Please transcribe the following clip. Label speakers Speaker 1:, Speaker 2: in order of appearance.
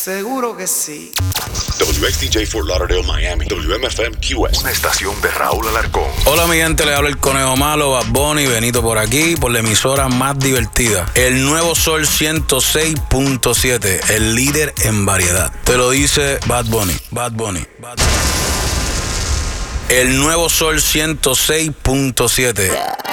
Speaker 1: Seguro que sí.
Speaker 2: WXDJ Fort Lauderdale, Miami. WMFM QS. Una estación de Raúl Alarcón.
Speaker 3: Hola mi gente, le habla el Conejo Malo, Bad Bunny, Benito por aquí, por la emisora más divertida. El Nuevo Sol 106.7, el líder en variedad. Te lo dice Bad Bunny, Bad Bunny, Bad Bunny. El Nuevo Sol 106.7.